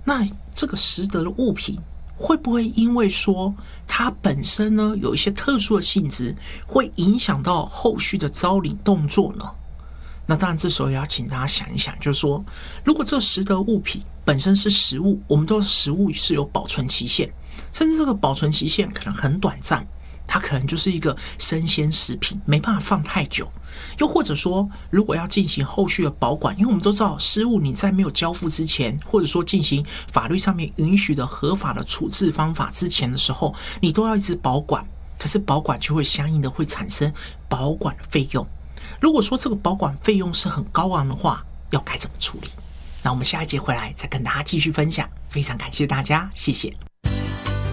那这个拾得的物品会不会因为说它本身呢有一些特殊的性质，会影响到后续的招领动作呢？那当然这时候也要请大家想一想，就是说如果这个拾得物品本身是食物，我们都食物是有保存期限，甚至这个保存期限可能很短暂，它可能就是一个生鲜食品，没办法放太久。又或者说如果要进行后续的保管，因为我们都知道失物你在没有交付之前，或者说进行法律上面允许的合法的处置方法之前的时候，你都要一直保管，可是保管就会相应的会产生保管的费用。如果说这个保管费用是很高昂的话，要该怎么处理？那我们下一节回来再跟大家继续分享。非常感谢大家，谢谢。